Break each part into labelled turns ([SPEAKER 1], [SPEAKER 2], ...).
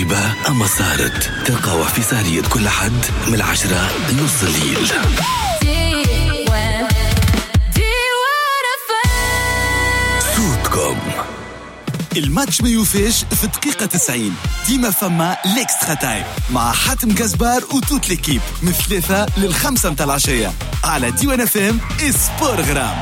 [SPEAKER 1] غريبة أما صارت، تلقاوها في سهرية كل حد من 10 لنص الليل. صوتكم
[SPEAKER 2] الماتش ما يوفاش في دقيقة 90. ديما فما ليكسترا تايم مع حاتم جزبار وتوت ليكيب من 3 ل5 متاع العشية على ديوان اف ام سبور غرام.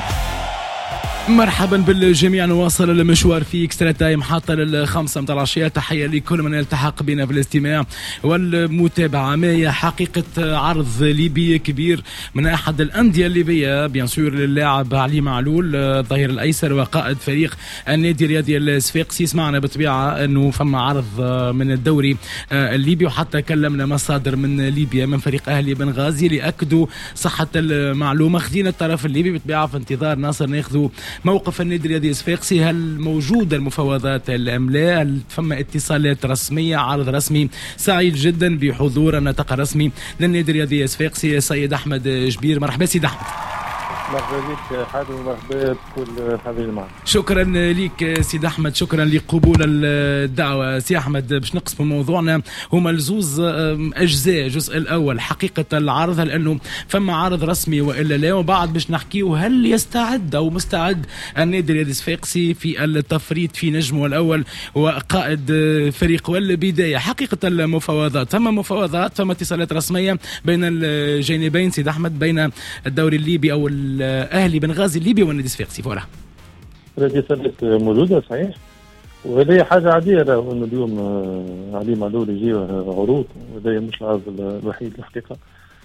[SPEAKER 3] مرحبا بالجميع، نواصل المشوار في اكسترا تايم حتى لل5 متاع العشية. تحية لكل من يلتحق بنا في الاستماع والمتابعة. ما هي حقيقة عرض ليبي كبير من أحد الأندية الليبية بيان سور للاعب علي معلول الظهير الأيسر وقائد فريق النادي الرياضي الصفاقسي. سمعنا بالطبيعة أنه فما عرض من الدوري الليبي، وحتى كلمنا مصادر من ليبيا من فريق أهلي بنغازي لأكدوا صحة المعلومة. خدينا الطرف الليبي بالطبيعة في انتظار ناصر ناخذوا موقف النادي الرياضي الصفاقسي. هل موجودة المفاوضات أم لا؟ هل فما اتصالات رسمية؟ عرض رسمي؟ سعيد جدا بحضور النطق الرسمي للنادي الرياضي الصفاقسي السيد أحمد جبير. مرحبا سيد أحمد.
[SPEAKER 4] مرحبا بك حاتم ومرحبا بكل حاضرين معنا.
[SPEAKER 3] شكرا ليك سيد أحمد، شكرا لقبول الدعوة. سي أحمد، باش نقسم موضوعنا هما الزوز أجزاء. الجزء الأول حقيقة العرض، هل أنه فما عرض رسمي وإلا لا، وبعد باش نحكيه هل يستعد أو مستعد النادي الرياضي الصفاقسي في التفريط في نجمه الأول وقائد فريق والبداية. حقيقة المفاوضات، فما مفاوضات، فما اتصالات رسمية بين الجانبين سيد أحمد، بين الدوري الليبي أو الأهلي بنغازي الليبي والنادي الصفاقسي. فوالا
[SPEAKER 4] الاتصالات موجودة صحيح، وهذه حاجة عادية انه اليوم علي معلول يجي عروض، وهذا مش العرض الوحيد الحقيقة.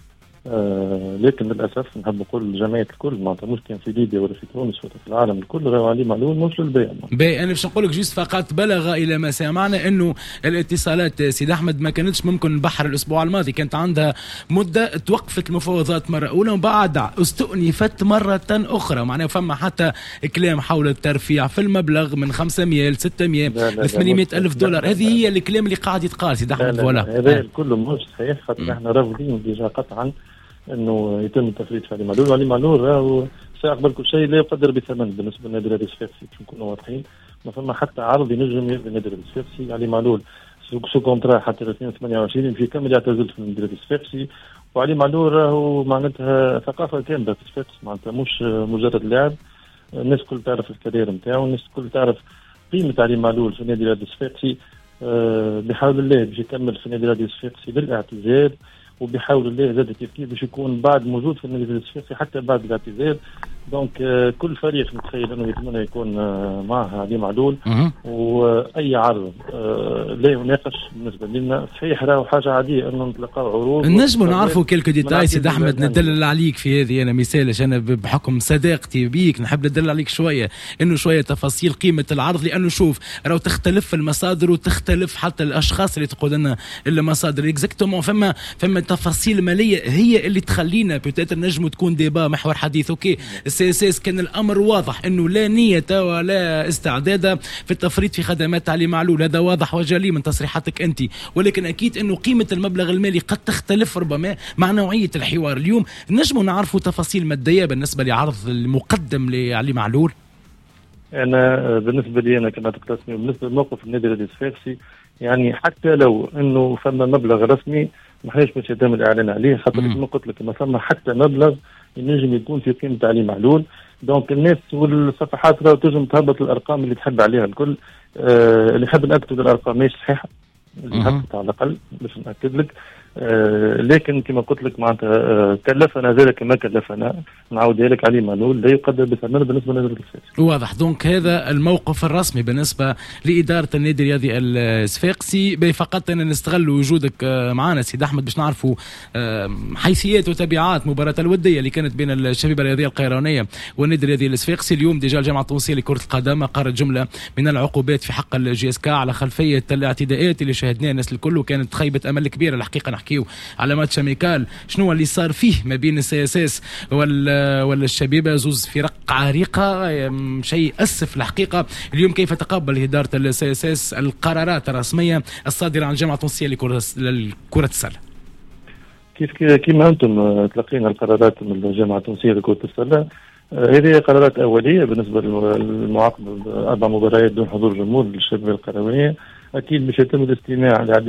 [SPEAKER 4] لكن للأسف نحب نقول لجمعية الكل، معناتها مش كان في ليبيا ولا في تونس ولا في العالم الكل راهو علي معلول مش للبيع.
[SPEAKER 3] باهي، أنا باش نقول لك جيست فقط بلغ إلى ما سمعنا إنه الاتصالات سيد أحمد ما كانتش ممكن بحر الأسبوع الماضي، كانت عندها مدة توقفت المفاوضات مرة أولى وبعد استؤنفت مرة أخرى. معناه فما حتى كلام حول الترفيع في المبلغ من 500 ل 600 ل 800 ألف دولار. هذه هي الكلام اللي قاعد يتقال سيد أحمد. فوالا
[SPEAKER 4] هذا الكل مش صحيح، خاطر احنا رافضين ديجا قطعا انه يتم التفريط في علي معلول. وعلي معلول راهو سيقبل كل شيء لا يقدر بثمن بالنسبه للنادي الرياضي الصفاقسي، باش نكونوا واضحين. ما فما حتى عرض ينجم يرضي النادي الرياضي الصفاقسي. علي معلول سو كونترا حتى 2028 في كامل يعتزل في النادي الرياضي الصفاقسي. وعلي معلول راهو معناتها ثقافه كامله في الصفاقس، معناتها مش مجرد لاعب. الناس كل تعرف الكارير نتاعو، الناس كل تعرف قيمه علي معلول في النادي الرياضي الصفاقسي. بحول الله باش يكمل في النادي الرياضي الصفاقسي بالاعتزال، وبيحاول الله زاد كيف باش يكون بعد موجود في النادي الصفاقسي حتى بعد الاعتزال. دونك كل فريق نتخيل انه يتمنى يكون معها علي معلول، واي عرض لا يناقش بالنسبه لنا. صحيح راهو حاجه عاديه انه نتلقاو عروض،
[SPEAKER 3] نجموا نعرفوا كلكو ديتاي سيد احمد. ندلل عليك في هذه، انا مثالش انا بحكم صداقتي بيك نحب ندلل عليك شويه انه شويه تفاصيل قيمه العرض، لانه شوف راهو تختلف المصادر وتختلف حتى الاشخاص اللي تقول لنا المصادر اكزاكتومون. فما تفاصيل ماليه هي اللي تخلينا بوتيتر نجموا تكون ديبا محور حديث. اوكي السياسيس كان الامر واضح انه لا نيه ولا استعداد في التفريط في خدمات علي معلول، هذا واضح وجلي من تصريحاتك انت. ولكن اكيد انه قيمه المبلغ المالي قد تختلف ربما مع نوعيه الحوار. اليوم نجموا نعرفوا تفاصيل ماديه بالنسبه لعرض المقدم لعلي معلول.
[SPEAKER 4] انا بالنسبه لي انا كما تقتسمي بالنسبه لموقف النادي الرياضي الصفاقسي، يعني حتى لو انه فما مبلغ رسمي ما حناش باش يتم الاعلان عليه، خاطر كما قلت لك ما فما حتى مبلغ ينجم يكون في قيمه علي معلول. دونك الناس والصفحات راهو تنجم تهبط الارقام اللي تحب عليها الكل. اللي يحب ناكد الارقام ماشي صحيحه، اللي هبط على الاقل باش ناكد لك. لكن كما قلت لك معناتها كلفنا ذلك ما كلفنا، نعاودها لك علي معلول لا يقدر بثمن بالنسبه للنادي الصفاقسي.
[SPEAKER 3] واضح. دونك هذا الموقف الرسمي بالنسبه لاداره النادي الرياضي الصفاقسي. فقط ان نستغل وجودك معنا سيد احمد باش نعرفوا حيثيات وتبعات مباراه الوديه اللي كانت بين الشبيبه الرياضيه القيرانيه والنادي الرياضي الصفاقسي. اليوم ديجا الجامعه التونسيه لكره القدم قررت جمله من العقوبات في حق الجي اس كا على خلفيه الاعتداءات اللي شاهدناها الناس الكل، وكانت خيبه امل كبيره الحقيقه. نحكيو على ماتش ميكال، شنو اللي صار فيه ما بين السي اس اس ولا الشبيبه، زوز فرق عريقه، شيء اسف الحقيقه. اليوم كيف تقبل اداره السي اس اس القرارات الرسميه الصادره عن الجامعه التونسيه لكره السله؟
[SPEAKER 4] كيف انتم تلقينا القرارات من الجامعه التونسيه لكره السله. هذه قرارات اوليه بالنسبه للمعاقبه 4 مباريات دون حضور جمهور للشباب القرويه. اكيد مش يتم الاستماع